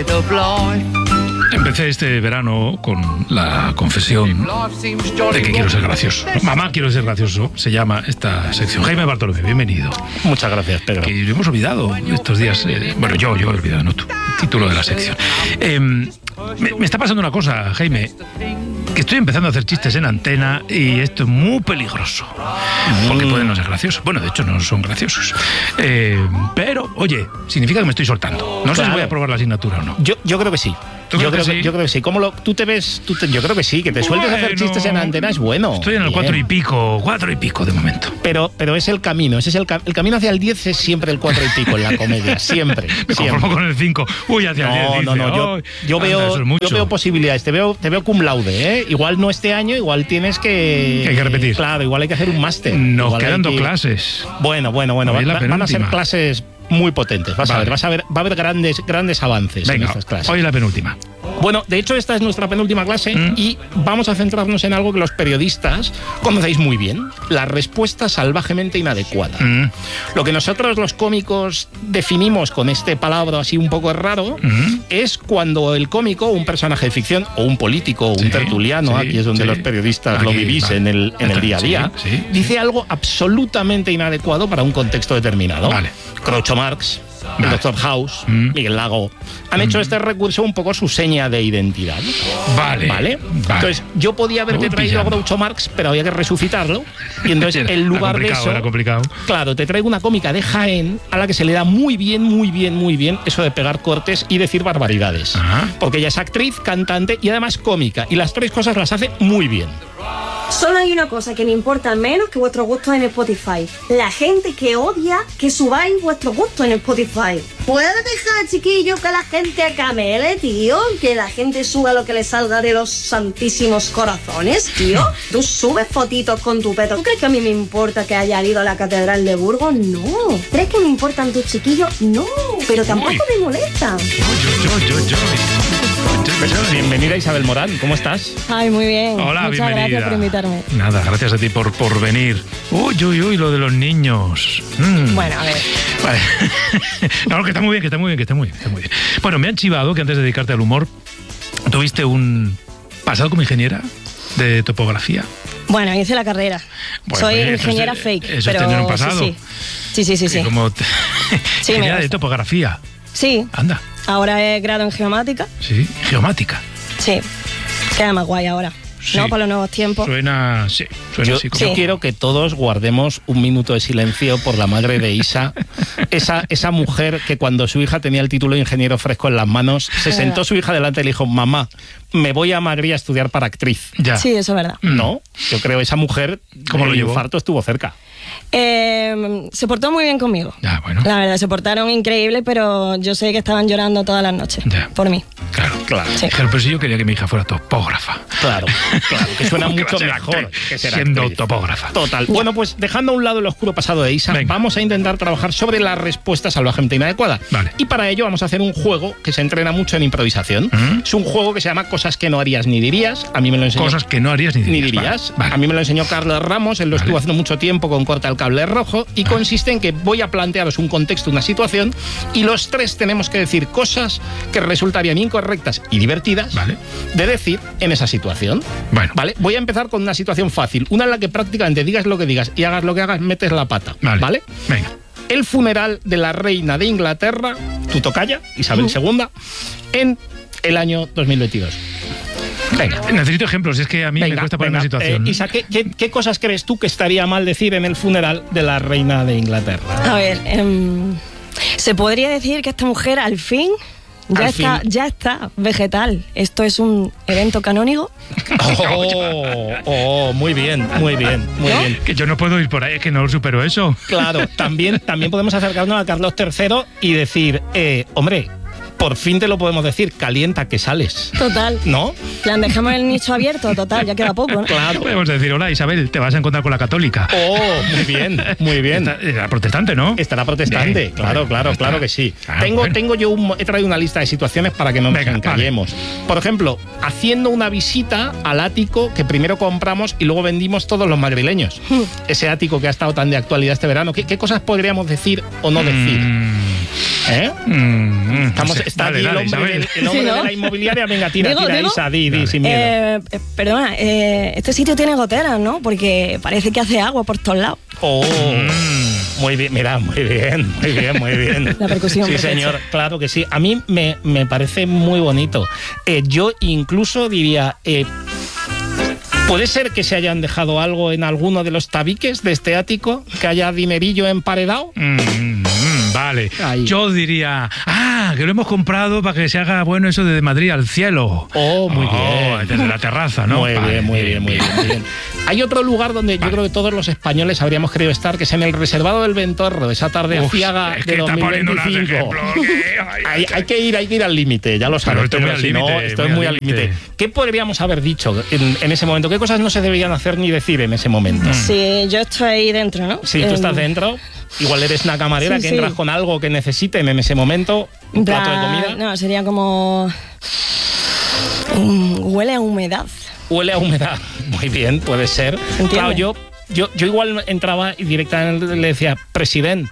Empecé este verano con la confesión de que quiero ser gracioso. Mamá, quiero ser gracioso, se llama esta sección. Jaime Bartolomé, bienvenido. Muchas gracias, Pedro. Que hemos olvidado estos días, bueno, yo he olvidado, no tú, el título de la sección. Me está pasando una cosa, Jaime, que estoy empezando a hacer chistes en antena y esto es muy peligroso, porque pueden no ser graciosos. Bueno, de hecho no son graciosos. Pero, oye, significa que me estoy soltando. No sé si voy a aprobar la asignatura o no. Yo creo que sí. Yo creo que sí. ¿Cómo tú te ves? Yo creo que sí, que te sueltes a hacer chistes en antena es bueno. Estoy en el 4 y pico de momento. Pero es el camino, ese es el camino hacia el 10 es siempre el 4 y pico en la comedia, siempre. Me conformo con el 5. Uy, hacia el 10. No. Yo veo posibilidades, te veo cum laude, ¿eh? Igual no este año, igual tienes que... Hay que repetir. Claro, igual hay que hacer un máster. Nos quedan 2 clases. Bueno. Van a ser clases muy potentes. Va a haber grandes avances. Venga, en estas clases. Hoy la penúltima. Bueno, de hecho esta es nuestra penúltima clase y vamos a centrarnos en algo que los periodistas conocéis muy bien, la respuesta salvajemente inadecuada. Lo que nosotros los cómicos definimos con este palabra así un poco raro es cuando el cómico, un personaje de ficción o un político o un tertuliano, aquí es donde los periodistas lo vivís en el día a día, dice algo absolutamente inadecuado para un contexto determinado. Vale. Groucho Marx, el Dr. House, Miguel Lago, han hecho este recurso un poco su seña de identidad. Vale. Entonces, yo podía haberte traído a Groucho Marx, pero había que resucitarlo. Y entonces, en lugar de eso, era complicado. Claro, te traigo una cómica de Jaén a la que se le da muy bien eso de pegar cortes y decir barbaridades. Porque ella es actriz, cantante y además cómica. Y las 3 cosas las hace muy bien. Solo hay una cosa que me importa menos que vuestros gustos en Spotify. La gente que odia que subáis vuestros gustos en Spotify. ¿Puede dejar, chiquillo, que la gente camele, tío? Que la gente suba lo que le salga de los santísimos corazones, tío. Tú subes fotitos con tu peto. ¿Tú crees que a mí me importa que haya ido a la Catedral de Burgos? No. ¿Crees que me importan tus chiquillos? No. Pero tampoco me molestan. Bienvenida Isabel Morán, ¿cómo estás? Ay, muy bien. Hola, muchas bienvenida. Gracias por invitarme. Nada, gracias a ti por venir. Uy, lo de los niños. Bueno, a ver. Vale. No, que está muy bien. Bueno, me han chivado que antes de dedicarte al humor, tuviste un pasado como ingeniera de topografía. Bueno, hice la carrera. Soy ingeniera fake. Eso pero es tener un pasado. Sí. Como ingeniera de topografía. Sí. Anda. Ahora he grado en geomática. Sí, geomática. Sí. Queda más guay ahora. Sí. ¿No? Para los nuevos tiempos. Suena así. Yo quiero que todos guardemos un minuto de silencio por la madre de Isa. Esa mujer que cuando su hija tenía el título de ingeniero fresco en las manos, se sentó su hija delante y le dijo: mamá, me voy a Madrid a estudiar para actriz. Ya. Sí, eso es verdad. No, yo creo que esa mujer, ¿cómo lo llevó? El infarto estuvo cerca. Se portó muy bien conmigo. Ya, bueno. La verdad, se portaron increíble, pero yo sé que estaban llorando todas las noches. Ya. Por mí. Claro. Sí. Pero si yo quería que mi hija fuera topógrafa. Claro, que suena mucho que mejor que ser siendo actriz. topógrafa. Total. Bueno, pues dejando a un lado el oscuro pasado de Isa, vamos a intentar trabajar sobre la respuesta salvajemente inadecuada. Vale. Y para ello vamos a hacer un juego que se entrena mucho en improvisación. Es un juego que se llama Cosas que no harías ni dirías. A mí me lo enseñó. Cosas que no harías ni dirías. Vale. A mí me lo enseñó Carlos Ramos, él lo estuvo haciendo mucho tiempo con Corta el Cable Rojo, y consiste en que voy a plantearos un contexto, una situación, y los 3 tenemos que decir cosas que resultarían incorrectas y divertidas de decir en esa situación. Bueno. ¿Vale? Voy a empezar con una situación fácil, una en la que prácticamente digas lo que digas y hagas lo que hagas, metes la pata. ¿Vale? Venga. El funeral de la reina de Inglaterra, tu tocaya, Isabel II, en el año 2022. Venga. Necesito ejemplos, es que a mí me cuesta poner una situación. Isa, ¿qué cosas crees tú que estaría mal decir en el funeral de la reina de Inglaterra? A ver, se podría decir que esta mujer al fin ya está vegetal. ¿Esto es un evento canónico? Muy bien. Que yo no puedo ir por ahí, es que no supero eso. Claro, también podemos acercarnos a Carlos III y decir, hombre, por fin te lo podemos decir, calienta que sales. Total. ¿No? Plan, dejamos el nicho abierto, total, ya queda poco, ¿no? Claro. Podemos decir: hola Isabel, te vas a encontrar con la católica. Muy bien. Estará protestante, ¿no? Estará protestante, claro que sí. He traído una lista de situaciones para que no nos encallemos. Vale. Por ejemplo, haciendo una visita al ático que primero compramos y luego vendimos todos los madrileños. Ese ático que ha estado tan de actualidad este verano. ¿Qué cosas podríamos decir o no decir? Está allí el hombre de la inmobiliaria. Venga, tira, Isa, di, sin miedo. Perdona, este sitio tiene goteras, ¿no? Porque parece que hace agua por todos lados. Muy bien, mira, muy bien. La percusión. Sí, señor, claro que sí. A mí me parece muy bonito. Yo incluso diría... ¿puede ser que se hayan dejado algo en alguno de los tabiques de este ático? ¿Que haya dinerillo emparedado? Vale. Ahí. Yo diría, que lo hemos comprado para que se haga bueno eso de Madrid al cielo. Muy bien. Desde la terraza, ¿no? Muy bien. Hay otro lugar donde yo creo que todos los españoles habríamos querido estar, que es en el reservado del Ventorro, esa tarde aciaga de 2025. Hay que ir al límite, ya lo sabes. Estoy muy al límite. ¿Qué podríamos haber dicho en ese momento? ¿Qué cosas no se deberían hacer ni decir en ese momento? Sí, yo estoy ahí dentro, ¿no? Sí, tú estás dentro. Igual eres una camarera que entras con algo que necesiten en ese momento, un plato de comida. No, sería como... huele a humedad. Huele a humedad. Muy bien, puede ser. Claro, yo igual entraba y directamente le decía, presidente,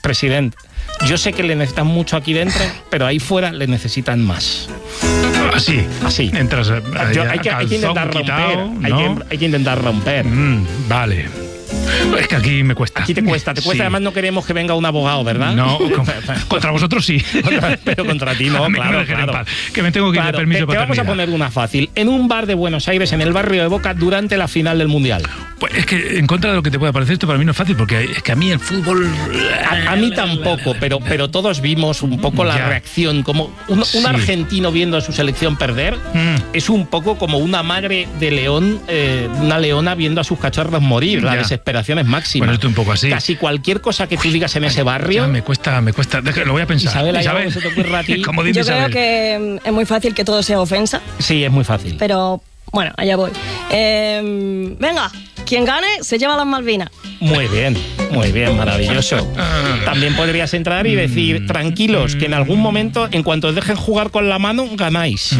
yo sé que le necesitan mucho aquí dentro, pero ahí fuera le necesitan más. Así. Entras hay que intentar romper. ¿no? Hay que intentar romper. Vale. Es que aquí me cuesta. Aquí te cuesta. Sí. Además no queremos que venga un abogado, ¿verdad? No, contra vosotros sí. Pero contra ti no, claro. Que me tengo que ir de permiso para Te vamos a poner una fácil. En un bar de Buenos Aires, en el barrio de Boca, durante la final del Mundial. Pues es que en contra de lo que te pueda parecer esto, para mí no es fácil, porque es que a mí el fútbol... A mí tampoco, pero todos vimos un poco la reacción. Como un argentino viendo a su selección perder es un poco como una madre de león, una leona viendo a sus cachorros morir. La desesperación es máxima. Bueno, esto un poco así. Casi cualquier cosa que tú digas en ese barrio... Me cuesta. Lo voy a pensar. Isabel, ¿se te ocurre a ti? Yo creo que es muy fácil que todo sea ofensa. Sí, es muy fácil. Pero, bueno, allá voy. Venga, quien gane se lleva las Malvinas. Muy bien, maravilloso. También podrías entrar y decir, tranquilos, que en algún momento, en cuanto os dejen jugar con la mano, ganáis.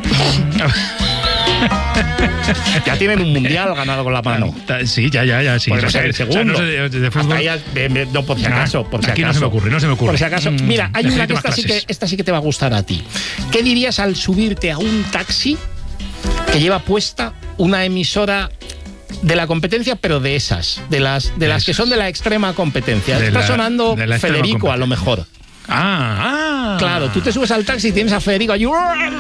Ya tienen un mundial ganado con la mano. Sí, ya. Sí. Pues el segundo. De fútbol. No, por si acaso. Aquí no se me ocurre. Por si acaso. Mira, hay una que esta sí que te va a gustar a ti. ¿Qué dirías al subirte a un taxi que lleva puesta una emisora de la competencia, pero de esas, de las que son de la extrema competencia? Está sonando Federico, a lo mejor. Claro, tú te subes al taxi y tienes a Federico allí,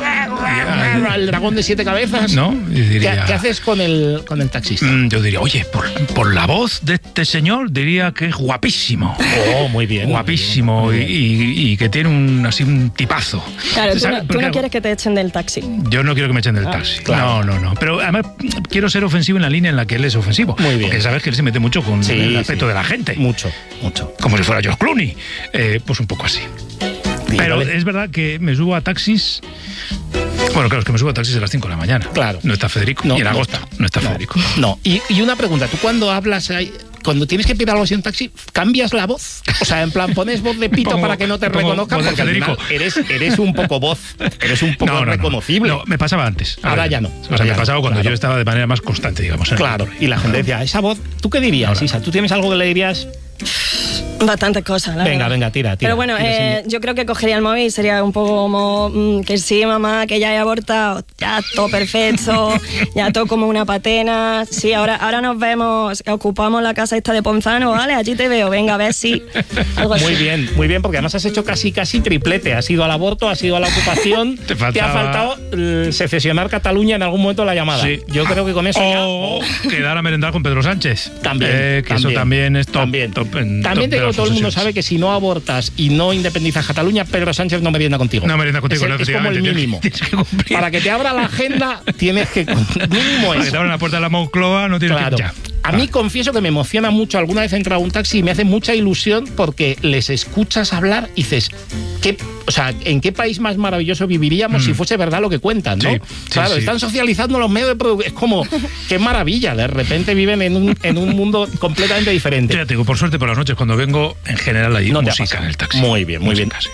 el dragón de 7 cabezas. ¿No? ¿Qué haces con el taxista? Yo diría, oye, por la voz de este señor, diría que es guapísimo. Muy bien. Guapísimo. Muy bien. Y que tiene un tipazo. Claro, tú no quieres que te echen del taxi. Yo no quiero que me echen del taxi. Claro. No. Pero además quiero ser ofensivo en la línea en la que él es ofensivo. Muy bien. Porque sabes que él se mete mucho con el aspecto de la gente. Mucho. Como si fuera George Clooney. Pues un poco así. Pero es verdad que me subo a taxis. Bueno, claro, es que me subo a taxis a las 5 de la mañana. Claro. No está Federico. Y en agosto no está Federico. No. Y una pregunta, tú cuando hablas, cuando tienes que pedir algo así en un taxi, ¿cambias la voz? O sea, en plan, ¿pones voz de pito para que no te reconozcan? Porque al final eres un poco voz. Eres un poco reconocible. No, me pasaba antes. Ahora ya no. O sea, me pasaba cuando yo estaba de manera más constante, digamos. Claro. Y la gente decía, esa voz, ¿tú qué dirías, Isa? ¿Tú tienes algo que le dirías? Bastantes cosas, la verdad. Venga, tira. Pero bueno, yo creo que cogería el móvil y sería un poco como que sí, mamá, que ya he abortado, ya todo perfecto, ya todo como una patena. Sí, ahora nos vemos, ocupamos la casa esta de Ponzano, ¿vale? Allí te veo, venga, a ver si algo así. Muy bien, porque además has hecho casi triplete. Has ido al aborto, has ido a la ocupación. Te ha faltado secesionar Cataluña en algún momento de la llamada. Sí. Yo creo que con eso quedar a merendar con Pedro Sánchez. También. Eso también es top. También te digo, todo el mundo sabe que si no abortas y no independizas Cataluña, Pedro Sánchez no merienda contigo. Es como el mínimo. Para que te abra la agenda, tienes que... Mínimo Para que te abra la puerta de la Moncloa, no tienes que... A mí confieso que me emociona mucho. Alguna vez he entrado a un taxi y me hace mucha ilusión porque les escuchas hablar y dices, ¿en qué país más maravilloso viviríamos si fuese verdad lo que cuentan, ¿no? Claro, están socializando los medios de producción. Es como, qué maravilla. De repente viven en un mundo completamente diferente. Ya te digo, por suerte por las noches cuando vengo, en general hay música en el taxi. Muy bien.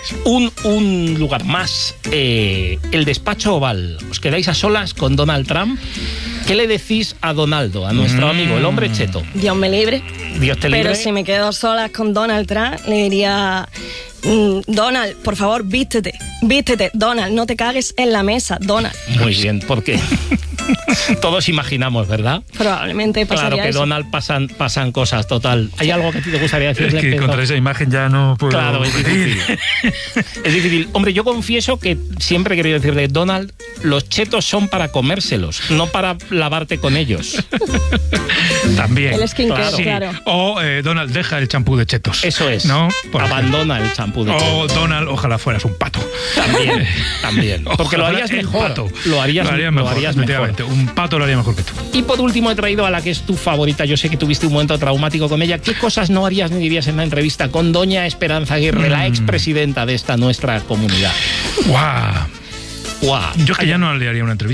Un lugar más, el despacho Oval. ¿Os quedáis a solas con Donald Trump? ¿Qué le decís a Donaldo, a nuestro amigo, el hombre cheto? Dios me libre. Dios te libre. Pero si me quedo solas con Donald Trump, le diría... Donald, por favor, vístete. Donald, no te cagues en la mesa, Donald. Muy bien, porque todos imaginamos, ¿verdad? Probablemente pasaría Claro que eso. Donald pasan cosas, total. ¿Hay algo que a ti te gustaría decirle? Es que contra esa imagen ya no puedo... Claro, es difícil. Es difícil. Hombre, yo confieso que siempre he querido decirle, Donald, los chetos son para comérselos, no para lavarte con ellos. También. El skincare, Sí. claro. O Donald, deja el champú de chetos. Eso es. ¿No? Por Abandona el champú de ejemplo. O chetos. Donald, ojalá fueras un pato. También. Porque lo Ojalá harías el mejor. pato. Lo harías mejor. Efectivamente. Un pato lo haría mejor que tú. Y por último he traído a la que es tu favorita. Yo sé que tuviste un momento traumático con ella. ¿Qué cosas no harías ni dirías en la entrevista con doña Esperanza Aguirre, la expresidenta de esta nuestra comunidad? ¡Guau! ¡Guau! Yo es que ya no le haría una entrevista.